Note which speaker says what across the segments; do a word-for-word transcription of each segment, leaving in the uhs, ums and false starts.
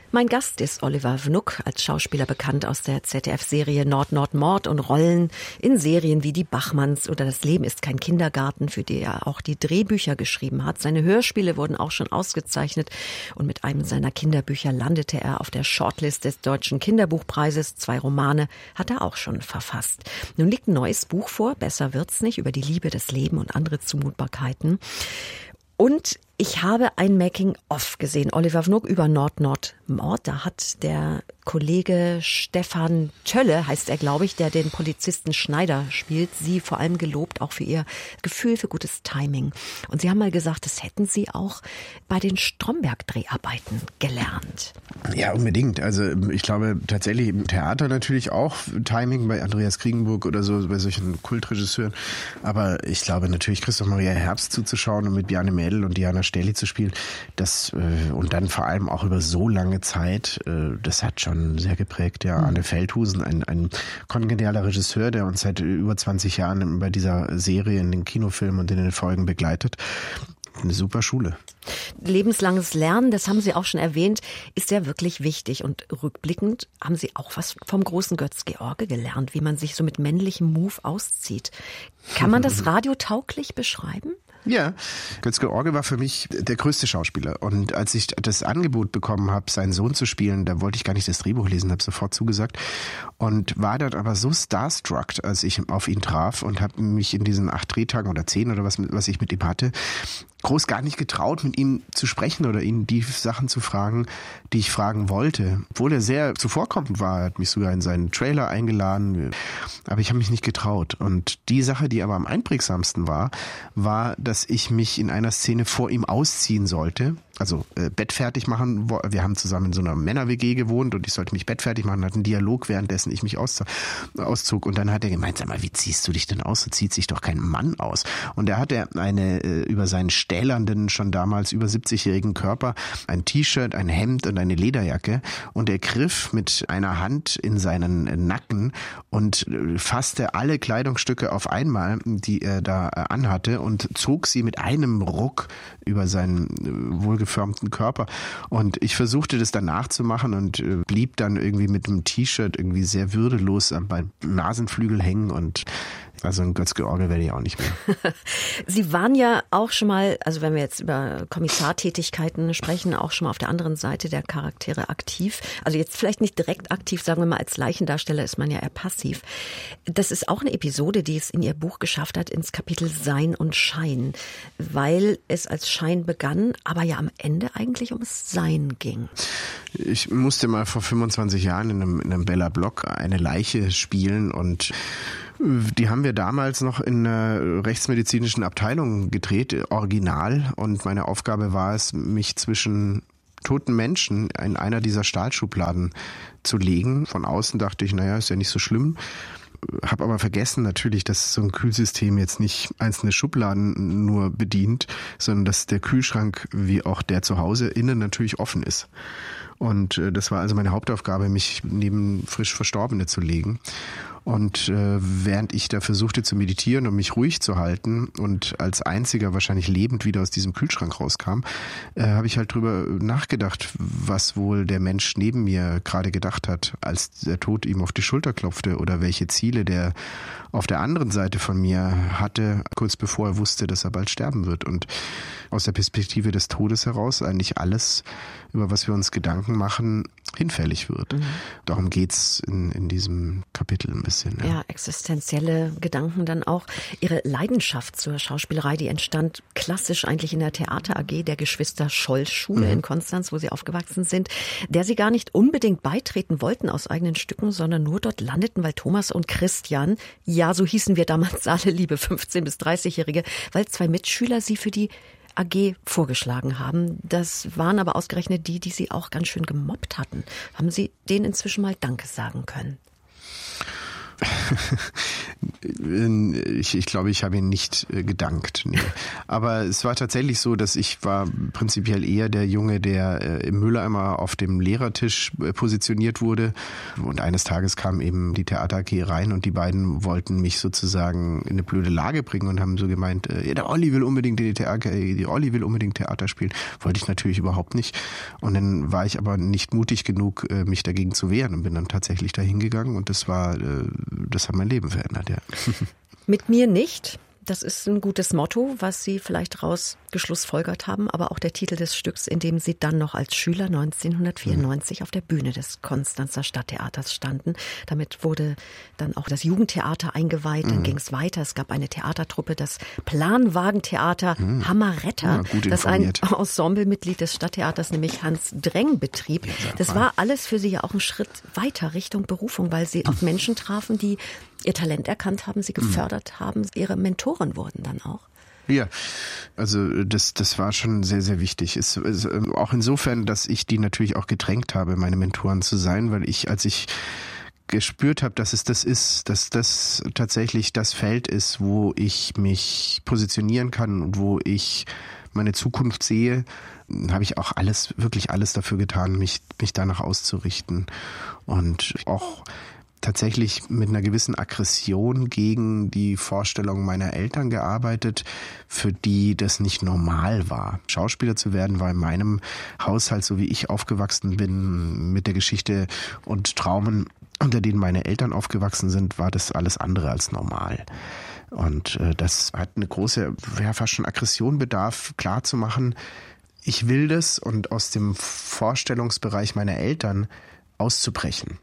Speaker 1: Mein Gast ist Oliver Wnuk, als Schauspieler bekannt aus der Z D F-Serie Nord, Nord, Mord und Rollen in Serien wie Die Bachmanns oder Das Leben ist kein Kindergarten, für die er auch die Drehbücher geschrieben hat. Seine Hörspiele wurden auch schon ausgezeichnet und mit einem seiner Kinderbücher landete er auf der Shortlist des Deutschen Kinderbuchpreises. Zwei Romane hat er auch schon verfasst. Nun liegt ein neues Buch vor, Besser wird's nicht, über die Liebe, das Leben und andere Zumutbarkeiten. Und ich habe ein Making-of gesehen, Oliver Wnuk über Nord, Nord, Mord. Da hat der Kollege Stefan Tölle, heißt er, glaube ich, der den Polizisten Schneider spielt, Sie vor allem gelobt, auch für Ihr Gefühl für gutes Timing. Und Sie haben mal gesagt, das hätten Sie auch bei den Stromberg-Dreharbeiten gelernt.
Speaker 2: Ja, unbedingt. Also ich glaube tatsächlich im Theater natürlich auch Timing bei Andreas Kriegenburg oder so, bei solchen Kultregisseuren. Aber ich glaube natürlich Christoph Maria Herbst zuzuschauen und mit Bjarne Mädel und Diana Stähli zu spielen, das äh, und dann vor allem auch über so lange Zeit, äh, das hat schon sehr geprägt. Ja, Arne Feldhusen, ein, ein kongenialer Regisseur, der uns seit über zwanzig Jahren bei dieser Serie in den Kinofilmen und in den Folgen begleitet. Eine super Schule.
Speaker 1: Lebenslanges Lernen, das haben Sie auch schon erwähnt, ist ja wirklich wichtig. Und rückblickend haben Sie auch was vom großen Götz George gelernt, wie man sich so mit männlichem Move auszieht. Kann man das radiotauglich beschreiben?
Speaker 2: Ja, Götz George war für mich der größte Schauspieler. Und als ich das Angebot bekommen habe, seinen Sohn zu spielen, da wollte ich gar nicht das Drehbuch lesen, habe sofort zugesagt. Und war dann aber so starstruck, als ich auf ihn traf und habe mich in diesen acht Drehtagen oder zehn oder was, was ich mit ihm hatte, groß gar nicht getraut, mit ihm zu sprechen oder ihn die Sachen zu fragen, die ich fragen wollte. Obwohl er sehr zuvorkommend war, er hat mich sogar in seinen Trailer eingeladen, aber ich habe mich nicht getraut. Und die Sache, die aber am einprägsamsten war, war, dass ich mich in einer Szene vor ihm ausziehen sollte. Also äh, Bett fertig machen. Wir haben zusammen in so einer Männer-W G gewohnt und ich sollte mich Bett fertig machen. Hatten einen Dialog, währenddessen ich mich auszog. Und dann hat er gemeint, sag mal, wie ziehst du dich denn aus? So zieht sich doch kein Mann aus. Und da hat er eine äh, über seinen stählernden, schon damals über siebzigjährigen Körper ein T-Shirt, ein Hemd und eine Lederjacke. Und er griff mit einer Hand in seinen Nacken und äh, fasste alle Kleidungsstücke auf einmal, die er da äh, anhatte und zog sie mit einem Ruck über seinen äh, wohlgefühlten geförmten Körper. Und ich versuchte das dann nachzumachen und äh, blieb dann irgendwie mit dem T-Shirt irgendwie sehr würdelos am Nasenflügel hängen und also ein Götz George werde ich auch nicht mehr.
Speaker 1: Sie waren ja auch schon mal, also wenn wir jetzt über Kommissartätigkeiten sprechen, auch schon mal auf der anderen Seite der Charaktere aktiv. Also jetzt vielleicht nicht direkt aktiv, sagen wir mal, als Leichendarsteller ist man ja eher passiv. Das ist auch eine Episode, die es in Ihr Buch geschafft hat, ins Kapitel Sein und Schein, weil es als Schein begann, aber ja am Ende eigentlich ums Sein ging.
Speaker 2: Ich musste mal vor fünfundzwanzig Jahren in einem, in einem Bella Block eine Leiche spielen und die haben wir damals noch in einer rechtsmedizinischen Abteilung gedreht, original. Und meine Aufgabe war es, mich zwischen toten Menschen in einer dieser Stahlschubladen zu legen. Von außen dachte ich, naja, ist ja nicht so schlimm. Hab aber vergessen natürlich, dass so ein Kühlsystem jetzt nicht einzelne Schubladen nur bedient, sondern dass der Kühlschrank wie auch der zu Hause innen natürlich offen ist. Und das war also meine Hauptaufgabe, mich neben frisch Verstorbene zu legen. Und äh, während ich da versuchte zu meditieren und mich ruhig zu halten und als einziger wahrscheinlich lebend wieder aus diesem Kühlschrank rauskam, äh, habe ich halt drüber nachgedacht, was wohl der Mensch neben mir gerade gedacht hat, als der Tod ihm auf die Schulter klopfte oder welche Ziele der auf der anderen Seite von mir hatte, kurz bevor er wusste, dass er bald sterben wird. Und aus der Perspektive des Todes heraus eigentlich alles, über was wir uns Gedanken machen, hinfällig wird. Mhm. Darum geht's in, in diesem Kapitel ein bisschen. Ja.
Speaker 1: ja, existenzielle Gedanken dann auch. Ihre Leidenschaft zur Schauspielerei, die entstand klassisch eigentlich in der Theater A G der Geschwister Scholl-Schule mhm. in Konstanz, wo Sie aufgewachsen sind, der Sie gar nicht unbedingt beitreten wollten aus eigenen Stücken, sondern nur dort landeten, weil Thomas und Christian, ja, so hießen wir damals alle, liebe fünfzehn- bis dreißigjährige, weil zwei Mitschüler Sie für die A G vorgeschlagen haben. Das waren aber ausgerechnet die, die Sie auch ganz schön gemobbt hatten. Haben Sie denen inzwischen mal Danke sagen können?
Speaker 2: ich, ich glaube, ich habe ihn nicht äh, gedankt. Nee. Aber es war tatsächlich so, dass ich war prinzipiell eher der Junge, der äh, im Mülleimer auf dem Lehrertisch äh, positioniert wurde. Und eines Tages kam eben die Theater A G rein und die beiden wollten mich sozusagen in eine blöde Lage bringen und haben so gemeint, äh, ja, der Olli will unbedingt in die Theater, die Olli will unbedingt Theater spielen. Wollte ich natürlich überhaupt nicht. Und dann war ich aber nicht mutig genug, äh, mich dagegen zu wehren und bin dann tatsächlich dahin gegangen und das war, äh, das hat mein Leben verändert, ja.
Speaker 1: Mit mir nicht. Das ist ein gutes Motto, was Sie vielleicht raus geschlussfolgert haben, aber auch der Titel des Stücks, in dem Sie dann noch als Schüler neunzehnhundertvierundneunzig mhm. auf der Bühne des Konstanzer Stadttheaters standen. Damit wurde dann auch das Jugendtheater eingeweiht, mhm. dann ging es weiter. Es gab eine Theatertruppe, das Planwagentheater mhm. Hammeretta, ja, das ein Ensemblemitglied des Stadttheaters, nämlich Hans Dreng, betrieb. Ja, das war alles für Sie ja auch ein Schritt weiter Richtung Berufung, weil Sie auf Menschen trafen, die Ihr Talent erkannt haben, Sie gefördert mhm. haben, Ihre Mentoren wurden dann auch.
Speaker 2: Ja, also das das war schon sehr, sehr wichtig. Es, es, auch insofern, dass ich die natürlich auch gedrängt habe, meine Mentoren zu sein, weil ich, als ich gespürt habe, dass es das ist, dass das tatsächlich das Feld ist, wo ich mich positionieren kann und wo ich meine Zukunft sehe, habe ich auch alles, wirklich alles dafür getan, mich, mich danach auszurichten und auch tatsächlich mit einer gewissen Aggression gegen die Vorstellung meiner Eltern gearbeitet, für die das nicht normal war. Schauspieler zu werden war in meinem Haushalt, so wie ich aufgewachsen bin, mit der Geschichte und Traumen, unter denen meine Eltern aufgewachsen sind, war das alles andere als normal. Und äh, das hat eine große, ja, fast schon Aggression bedarf, klarzumachen, ich will das und aus dem Vorstellungsbereich meiner Eltern auszubrechen.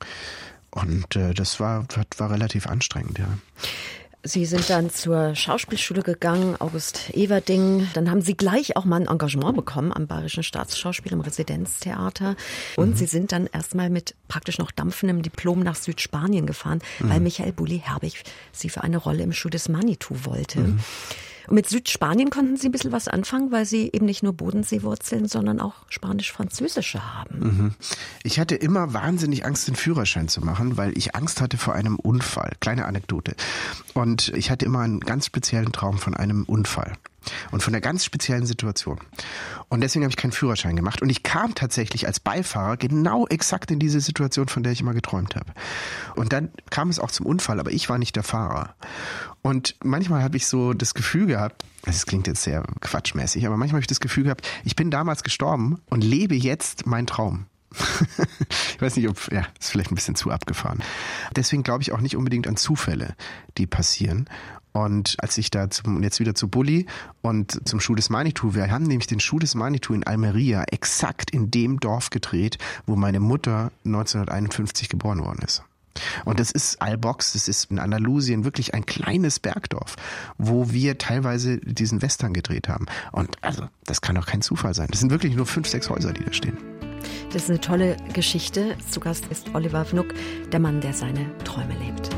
Speaker 2: Und äh, das war, war relativ anstrengend, ja.
Speaker 1: Sie sind dann zur Schauspielschule gegangen, August Everding. Dann haben Sie gleich auch mal ein Engagement bekommen am Bayerischen Staatsschauspiel im Residenztheater. Und mhm. Sie sind dann erstmal mit praktisch noch dampfendem Diplom nach Südspanien gefahren, mhm. weil Michael Bulli-Herbig Sie für eine Rolle im Schuh des Manitou wollte. Mhm. Und mit Südspanien konnten Sie ein bisschen was anfangen, weil Sie eben nicht nur Bodenseewurzeln, sondern auch spanisch-französische haben.
Speaker 2: Mhm. Ich hatte immer wahnsinnig Angst, den Führerschein zu machen, weil ich Angst hatte vor einem Unfall. Kleine Anekdote. Und ich hatte immer einen ganz speziellen Traum von einem Unfall. Und von einer ganz speziellen Situation. Und deswegen habe ich keinen Führerschein gemacht. Und ich kam tatsächlich als Beifahrer genau exakt in diese Situation, von der ich immer geträumt habe. Und dann kam es auch zum Unfall, aber ich war nicht der Fahrer. Und manchmal habe ich so das Gefühl gehabt, das klingt jetzt sehr quatschmäßig, aber manchmal habe ich das Gefühl gehabt, ich bin damals gestorben und lebe jetzt meinen Traum. Ich weiß nicht, ob, ja, ist vielleicht ein bisschen zu abgefahren. Deswegen glaube ich auch nicht unbedingt an Zufälle, die passieren. Und als ich da zum, jetzt wieder zu Bulli und zum Schuh des Manitou, wir haben nämlich den Schuh des Manitou in Almeria exakt in dem Dorf gedreht, wo meine Mutter neunzehnhunderteinundfünfzig geboren worden ist. Und das ist Albox, das ist in Andalusien wirklich ein kleines Bergdorf, wo wir teilweise diesen Western gedreht haben. Und also, das kann doch kein Zufall sein. Das sind wirklich nur fünf, sechs Häuser, die da stehen.
Speaker 1: Das ist eine tolle Geschichte. Zu Gast ist Oliver Wnuck, der Mann, der seine Träume lebt.